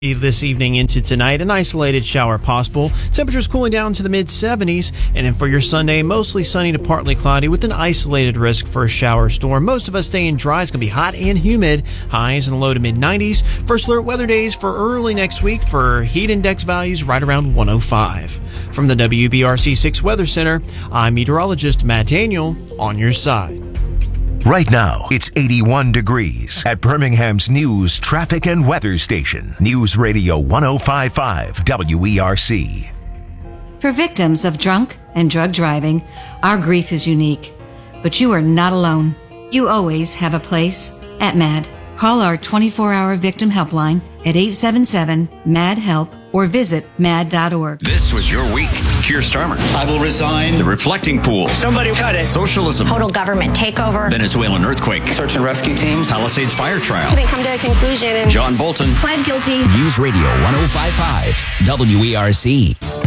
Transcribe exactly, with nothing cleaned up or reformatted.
This evening into tonight, an isolated shower possible. Temperatures cooling down to the mid seventies. And then for your Sunday, mostly sunny to partly cloudy with an isolated risk for a shower storm. Most of us staying dry. It's going to be hot and humid. Highs in the low to mid nineties. First alert weather days for early next week for heat index values right around one oh five. From the W B R C six Weather Center, I'm meteorologist Matt Daniel on your side. Right now, it's eighty-one degrees at Birmingham's news, traffic, and weather station. News Radio one oh five point five W E R C. For victims of drunk and drug driving, our grief is unique. But you are not alone. You always have a place at MAD. Call our twenty-four hour victim helpline at eight seven seven M A D HELP or visit mad dot org. This was your week. Keir Starmer. I will resign. The Reflecting Pool. Somebody cut it. Socialism. Total government takeover. Venezuelan earthquake. Search and rescue teams. Palisades fire trial. Couldn't come to a conclusion. And John Bolton. pled guilty. News Radio one oh five point five W E R C.